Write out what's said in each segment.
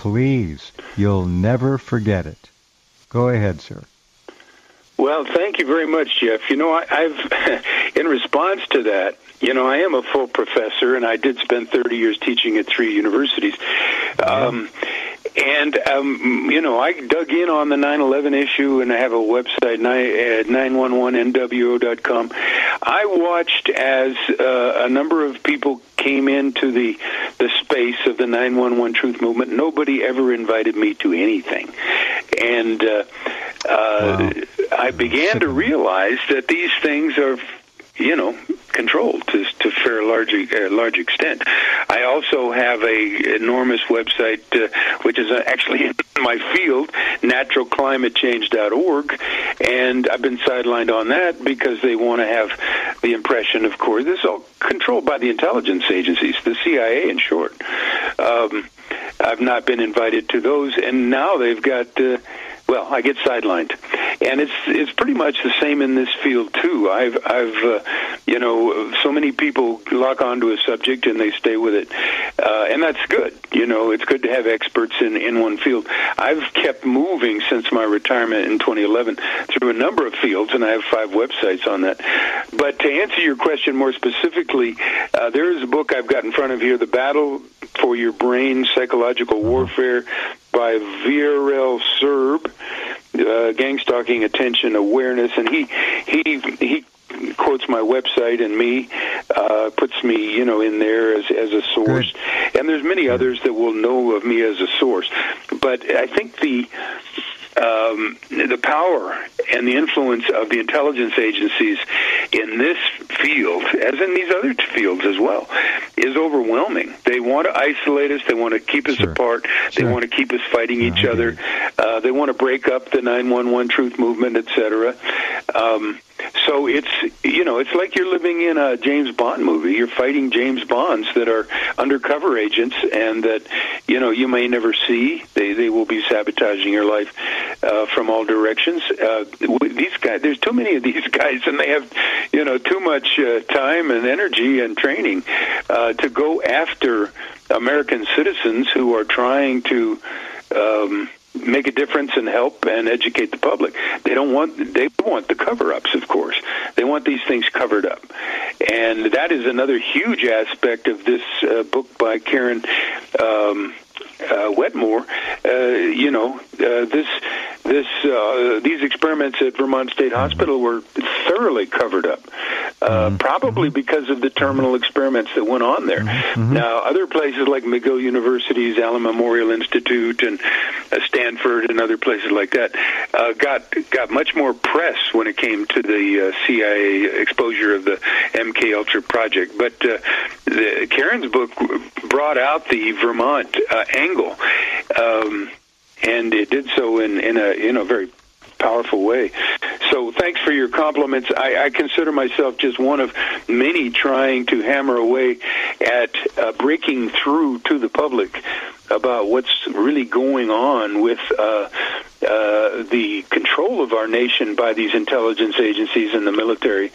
please, you'll never forget it. Go ahead, sir. Well, thank you very much, Jeff. I've, in response to that, I am a full professor, and I did spend 30 years teaching at 3 universities. I dug in on the 9/11 issue, and I have a website, 911nwo.com. I watched as a number of people came into the space of the 911 truth movement. Nobody ever invited me to anything. And I began to realize that these things are, controlled to a fair large extent. I also have a enormous website, which is actually in my field, naturalclimatechange.org, and I've been sidelined on that because they want to have the impression, of course, this is all controlled by the intelligence agencies, the CIA in short. I've not been invited to those, and now they've got... I get sidelined, and it's pretty much the same in this field too. I've so many people lock onto a subject and they stay with it, and that's good. It's good to have experts in one field. I've kept moving since my retirement in 2011 through a number of fields, and I have 5 websites on that. But to answer your question more specifically, there is a book I've got in front of here, The Battle for Your Brain, Psychological Warfare, by Viorel Serb, Gang Stalking Attention Awareness, and he quotes my website and me, puts me, in there as a source. Good. And there's many others that will know of me as a source. But I think the power and the influence of the intelligence agencies in this field, as in these other fields as well, is overwhelming. They want to isolate us. They want to keep us apart. They want to keep us fighting each other. They want to break up the 911 truth movement, etc. So it's like you're living in a James Bond movie. You're fighting James Bonds that are undercover agents and that, you may never see. They will be sabotaging your life from all directions. These guys, there's too many of these guys, and they have, too much time and energy and training to go after American citizens who are trying to make a difference and help and educate the public. They want the cover-ups, of course. They want these things covered up. And that is another huge aspect of this book by Karen Wetmore. These experiments at Vermont State Hospital were thoroughly covered up, probably because of the terminal experiments that went on there. Now, other places like McGill University's Allen Memorial Institute and Stanford and other places like that got much more press when it came to the CIA exposure of the MK Ultra project. But Karen's book brought out the Vermont angle, and it did so in a very powerful way. So thanks for your compliments. I consider myself just one of many trying to hammer away at breaking through to the public about what's really going on with the control of our nation by these intelligence agencies and the military.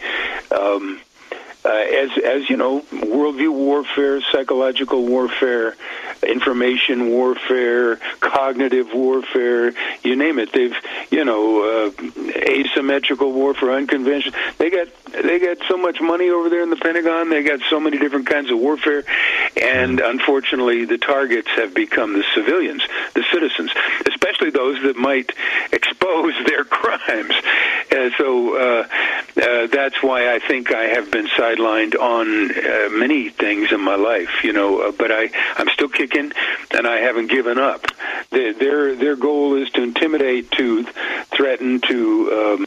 As you know, worldview warfare, psychological warfare, information warfare, cognitive warfare, you name it. They've, asymmetrical warfare, unconventional. They got so much money over there in the Pentagon. They got so many different kinds of warfare, and unfortunately, the targets have become the civilians, the citizens, especially those that might expose their crimes. So that's why I think I have been sidelined on many things in my life, but I'm still kicking, and I haven't given up. Their goal is to intimidate, to threaten, to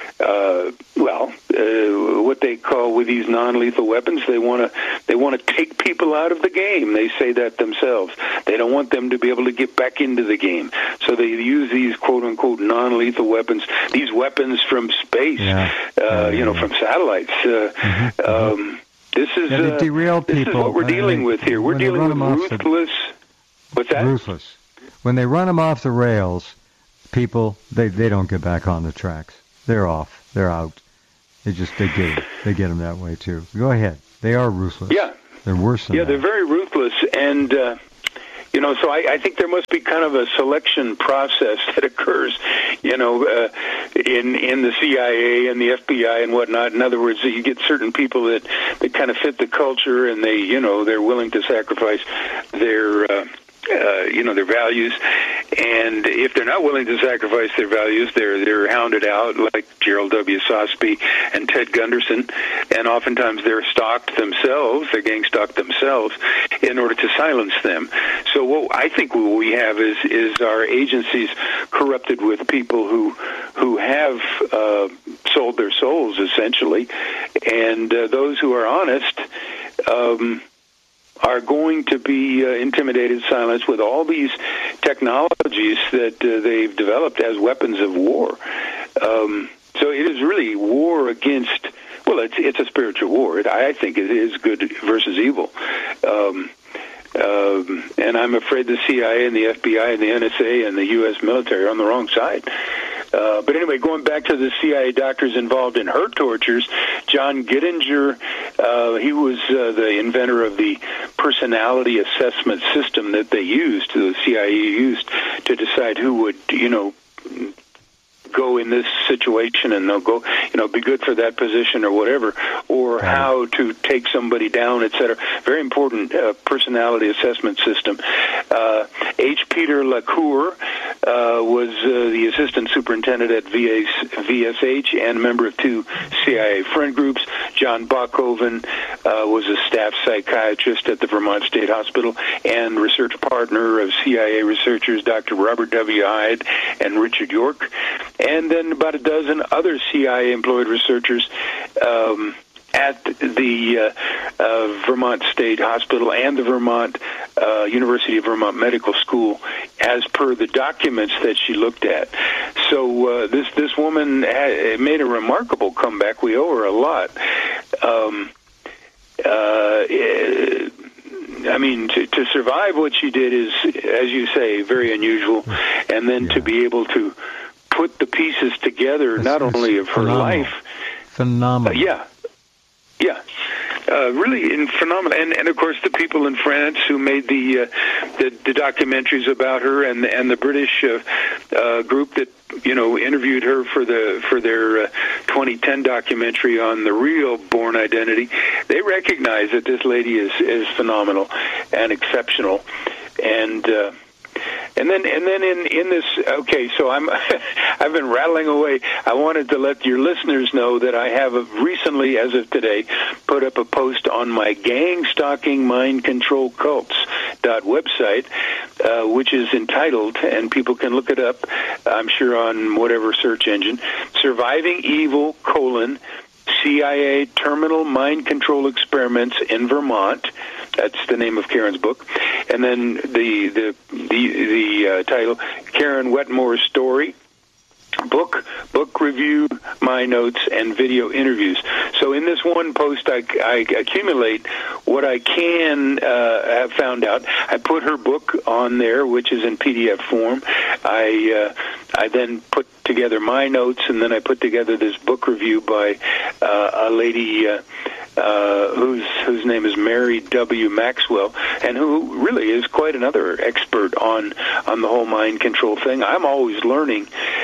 what they call with these non-lethal weapons. They want to take people out of the game. They say that themselves. They don't want them to be able to get back into the game. So they use these quote-unquote non-lethal weapons, these weapons from space, from satellites. This is derail people. This is what we're dealing with here. We're dealing with ruthless. What's that? Ruthless. When they run them off the rails, people they don't get back on the tracks. They're off. They're out. They get them that way too. Go ahead. They are ruthless. Yeah. They're worse than that. Yeah, they're very ruthless, and So I think there must be kind of a selection process that occurs, in the CIA and the FBI and whatnot. In other words, you get certain people that kind of fit the culture, and they're willing to sacrifice their their values. And if they're not willing to sacrifice their values, they're hounded out, like Gerald W. Sosby and Ted Gunderson. And oftentimes they're gang stalked themselves in order to silence them. So what we have is our agencies corrupted with people who have sold their souls, essentially. And those who are honest are going to be intimidated, silenced with all these technologies that they've developed as weapons of war. So it is really war against, it's a spiritual war. I think it is good versus evil. And I'm afraid the CIA and the FBI and the NSA and the U.S. military are on the wrong side. But anyway, going back to the CIA doctors involved in her tortures, John Gittinger, he was the inventor of the personality assessment system that they used, the CIA used, to decide who would, go in this situation, and they'll go, be good for that position or whatever, or how to take somebody down, etc. Very important personality assessment system. H. Peter LaCour was the assistant superintendent at VSH and a member of 2 CIA friend groups. John Bachhoven was a staff psychiatrist at the Vermont State Hospital and research partner of CIA researchers Dr. Robert W. Hyde and Richard York. And then about a dozen other CIA-employed researchers at the Vermont State Hospital and the University of Vermont Medical School, as per the documents that she looked at. So this woman made a remarkable comeback. We owe her a lot. To survive what she did is, as you say, very unusual. And then to be able to put the pieces together, not only of her life. Phenomenal. Really phenomenal. And of course, the people in France who made the documentaries about her, and the British group that interviewed her for their 2010 documentary on the real Bourne Identity, they recognize that this lady is phenomenal and exceptional. And then in this, so I've been rattling away. I wanted to let your listeners know that I have recently, as of today, put up a post on my Gang Stalking Mind Control Cults website, which is entitled, and people can look it up, I'm sure on whatever search engine, Surviving Evil, CIA Terminal Mind Control Experiments in Vermont. That's the name of Karen's book. And then the title, Karen Wetmore's Story, book review, my notes, and video interviews. So in this one post, I accumulate what I can have found out. I put her book on there, which is in PDF form. I then put together my notes, and then I put together this book review by a lady whose name is Mary W. Maxwell, and who really is quite another expert on the whole mind control thing. I'm always learning.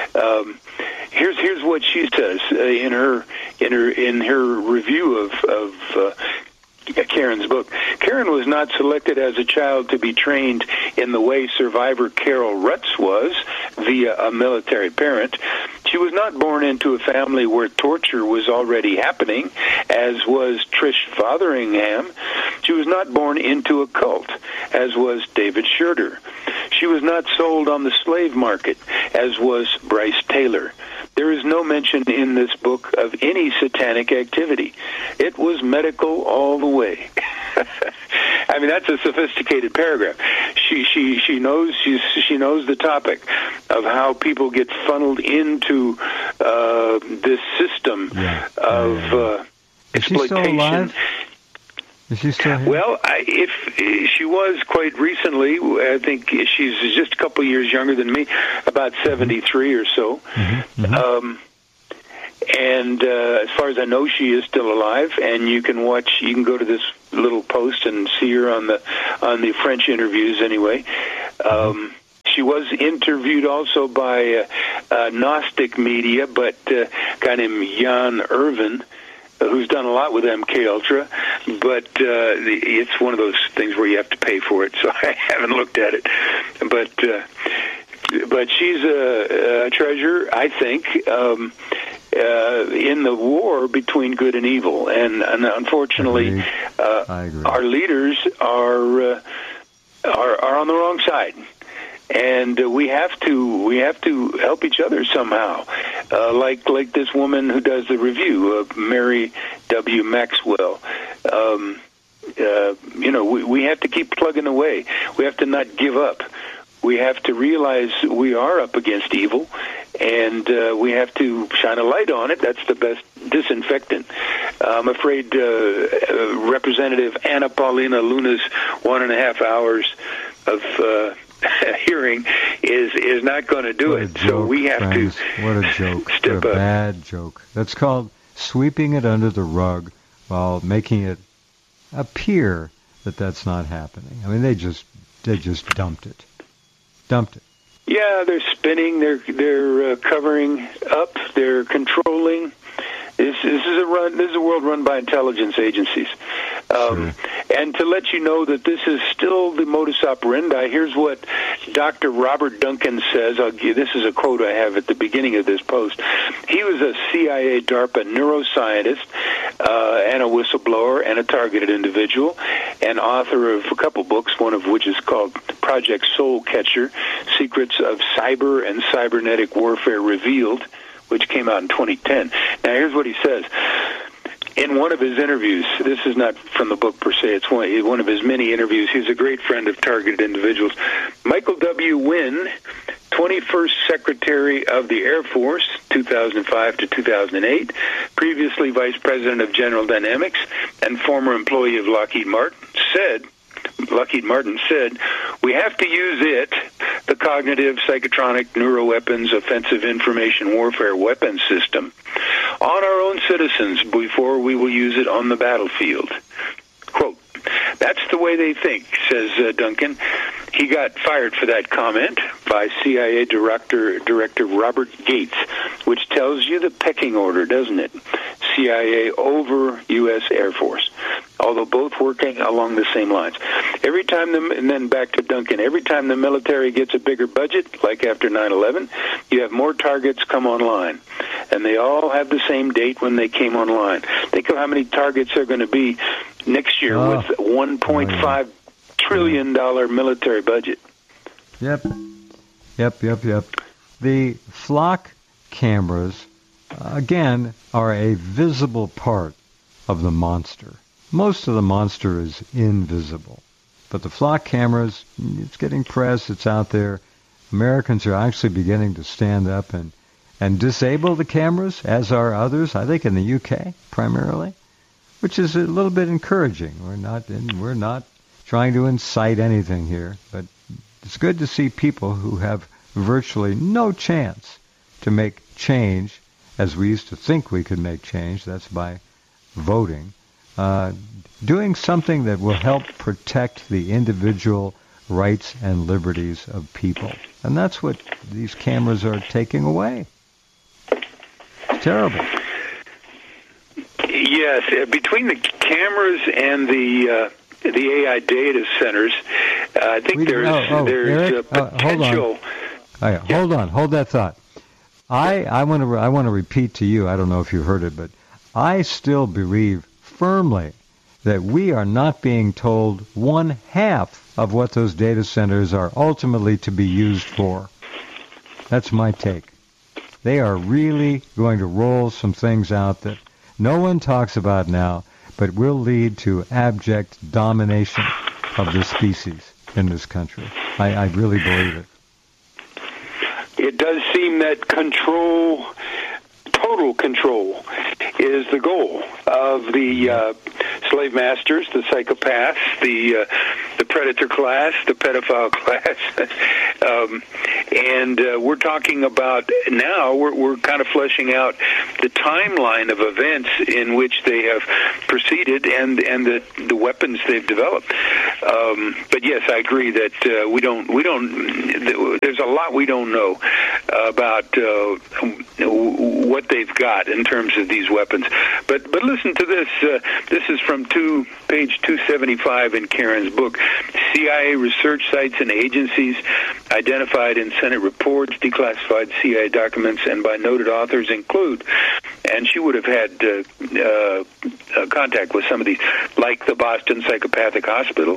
Here's what she says in her review of Karen's book. Karen was not selected as a child to be trained in the way survivor Carol Rutz was, via a military parent. She was not born into a family where torture was already happening, as was Trish Fotheringham. She was not born into a cult, as was David Schroeder. She was not sold on the slave market, as was Bryce Taylor. There is no mention in this book of any satanic activity. It was medical all the way. I mean, that's a sophisticated paragraph. She knows the topic of how people get funneled into this system of exploitation. Is she still alive? Is she still here? Well, if she was quite recently, I think she's just a couple years younger than me, about 73 or so. Mm-hmm. And as far as I know, she is still alive, and you can go to this little post and see her on the French interviews anyway. She was interviewed also by Gnostic Media, but a guy named Jan Irvin, who's done a lot with MK Ultra, but it's one of those things where you have to pay for it, so I haven't looked at it. But she's a treasure, I think, in the war between good and evil, and unfortunately, our leaders are on the wrong side. And we have to help each other somehow, like this woman who does the review, Mary W. Maxwell. We have to keep plugging away. We have to not give up. We have to realize we are up against evil, and we have to shine a light on it. That's the best disinfectant. I'm afraid Representative Anna Paulina Luna's 1.5 hours of hearing is not going to do it. Joke, so we have friends. to. What a joke! Step what a up. Bad joke. That's called sweeping it under the rug while making it appear that that's not happening. I mean, they just dumped it. Yeah, they're spinning. They're covering up. They're controlling. This is a world run by intelligence agencies. Sure. And to let you know that this is still the modus operandi, here's what Dr. Robert Duncan says. This is a quote I have at the beginning of this post. He was a CIA DARPA neuroscientist and a whistleblower and a targeted individual and author of a couple books, one of which is called Project Soul Catcher, Secrets of Cyber and Cybernetic Warfare Revealed, which came out in 2010. Now, here's what he says. In one of his interviews, this is not from the book per se, it's one of his many interviews. He's a great friend of targeted individuals. Michael W. Wynn, 21st Secretary of the Air Force, 2005 to 2008, previously Vice President of General Dynamics and former employee of Lockheed Martin, said, we have to use it, the cognitive, psychotronic, neuroweapons, offensive information warfare weapons system, on our own citizens before we will use it on the battlefield. Quote, that's the way they think, says Duncan. He got fired for that comment by CIA Director Robert Gates, which tells you the pecking order, doesn't it? CIA over U.S. Air Force, although both working along the same lines. And then back to Duncan, every time the military gets a bigger budget, like after 9/11, you have more targets come online. And they all have the same date when they came online. Think of how many targets are going to be next year with $1.5 trillion military budget. Yep. The flock cameras, again, are a visible part of the monster. Most of the monster is invisible. But the flock cameras, it's getting press, it's out there. Americans are actually beginning to stand up and disable the cameras, as are others, I think in the UK primarily, which is a little bit encouraging. We're not trying to incite anything here, but it's good to see people who have virtually no chance to make change, as we used to think we could make change, that's by voting, doing something that will help protect the individual rights and liberties of people. And that's what these cameras are taking away. It's terrible. Yes, between the cameras and the AI data centers, I think there's Eric, a potential. Hold that thought. I want to repeat to you. I don't know if you heard it, but I still believe firmly that we are not being told 1/2 of what those data centers are ultimately to be used for. That's my take. They are really going to roll some things out that no one talks about now, but will lead to abject domination of the species in this country. I really believe it. It does seem that control, total control, is the goal of the slave masters, the psychopaths, the predator class, the pedophile class, and we're talking about now. We're kind of fleshing out the timeline of events in which they have proceeded and the weapons they've developed. But yes, I agree that there's a lot we don't know about what they've got in terms of these weapons. But listen to this. This is from page 275 in Karen's book. CIA research sites and agencies identified in Senate reports, declassified CIA documents, and by noted authors include, and she would have had contact with some of these, like the Boston Psychopathic Hospital,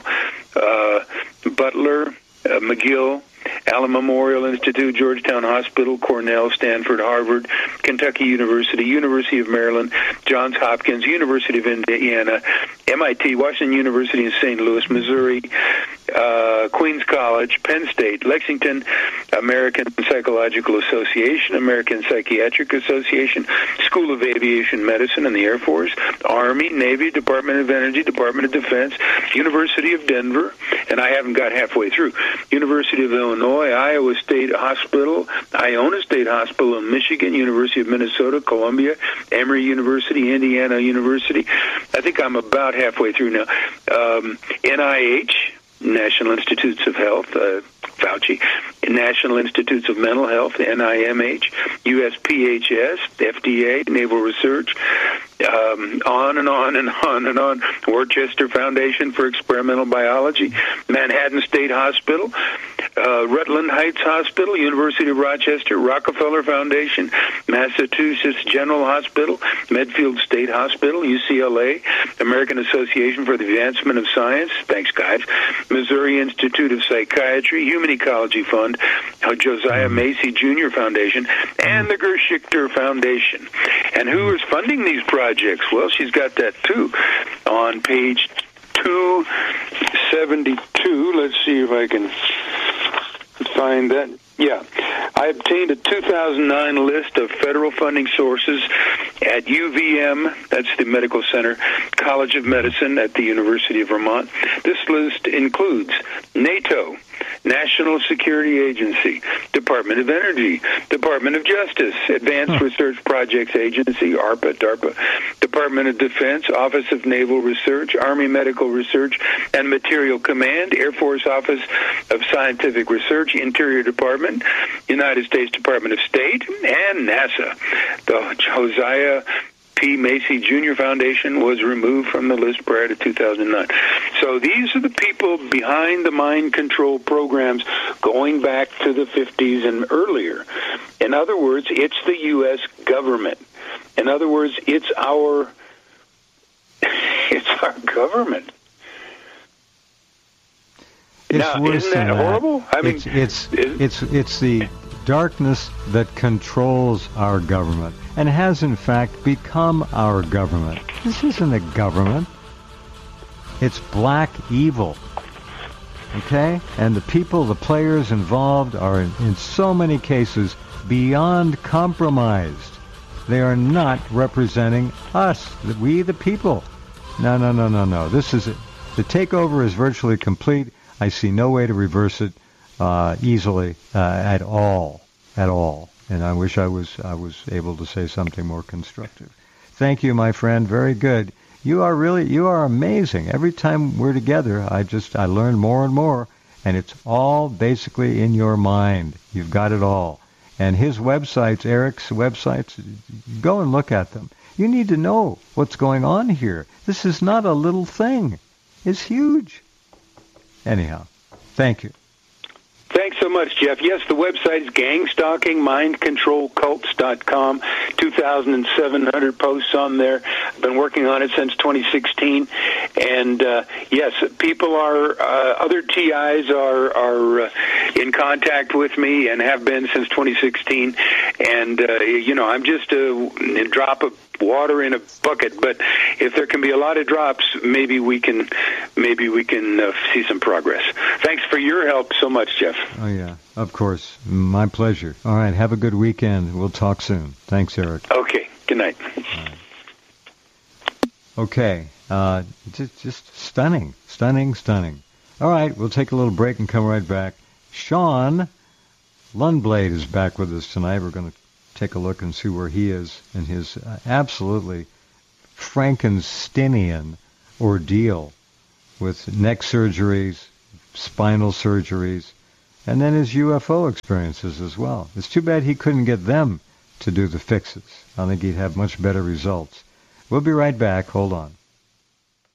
Butler, McGill, Allen Memorial Institute, Georgetown Hospital, Cornell, Stanford, Harvard, Kentucky University, University of Maryland, Johns Hopkins, University of Indiana, MIT, Washington University in St. Louis, Missouri, Queens College, Penn State, Lexington, American Psychological Association, American Psychiatric Association, School of Aviation Medicine and the Air Force, Army, Navy, Department of Energy, Department of Defense, University of Denver, and I haven't got halfway through, University of Illinois, Iowa State Hospital, Iona State Hospital in Michigan, University of Minnesota, Columbia, Emory University, Indiana University. I think I'm about halfway through now. NIH, National Institutes of Health, Fauci, National Institutes of Mental Health, NIMH, USPHS, FDA, Naval Research, on and on and on and on. Worcester Foundation for Experimental Biology, Manhattan State Hospital, Rutland Heights Hospital, University of Rochester, Rockefeller Foundation, Massachusetts General Hospital, Medfield State Hospital, UCLA, American Association for the Advancement of Science, thanks guys, Missouri Institute of Psychiatry, Human Ecology Fund, Josiah Macy Jr. Foundation, and the Gerschichter Foundation. And who is funding these projects? Well, she's got that too on page 272. Let's see if I can find that. Yeah. I obtained a 2009 list of federal funding sources at UVM, that's the Medical Center, College of Medicine at the University of Vermont. This list includes NATO, National Security Agency, Department of Energy, Department of Justice, Advanced Research Projects Agency, ARPA, DARPA, Department of Defense, Office of Naval Research, Army Medical Research and Material Command, Air Force Office of Scientific Research, Interior Department, United States Department of State, and NASA. The Josiah P. Macy Jr. Foundation was removed from the list prior to 2009. So these are the people behind the mind control programs going back to the 50s and earlier. In other words, it's the U.S. government. In other words, it's our government. It's now, worse isn't that than horrible? That. I mean, it's the darkness that controls our government and has in fact become our government. This isn't a government. It's black evil. Okay? And the people, the players involved are in so many cases beyond compromised. They are not representing us, we the people. No. This is it. The takeover is virtually complete. I see no way to reverse it easily at all. And I wish I was able to say something more constructive. Thank you, my friend. Very good. You are amazing. Every time we're together, I learn more and more, and it's all basically in your mind. You've got it all. And his websites, Eric's websites, go and look at them. You need to know what's going on here. This is not a little thing. It's huge. Anyhow, thank you. Thanks so much, Jeff. Yes, the website is gangstalkingmindcontrolcults.com. 2,700 posts on there. I've been working on it since 2016. And, yes, people other TIs are in contact with me and have been since 2016. And, I'm just a drop of water in a bucket, but if there can be a lot of drops, maybe we can see some progress. Thanks for your help so much, Jeff. Oh yeah, of course, my pleasure. All right, have a good weekend. We'll talk soon. Thanks, Eric. Okay, good night. Right. Okay, just stunning. All right, we'll take a little break and come right back. Sean Lundblade is back with us tonight. We're going to take a look and see where he is in his absolutely Frankensteinian ordeal with neck surgeries, spinal surgeries, and then his UFO experiences as well. It's too bad he couldn't get them to do the fixes. I think he'd have much better results. We'll be right back. Hold on.